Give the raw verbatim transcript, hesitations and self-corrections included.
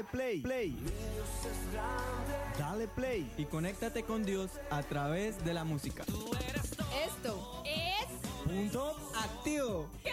play, play. Dale play y conéctate con Dios a través de la música. Esto es Punto Activo.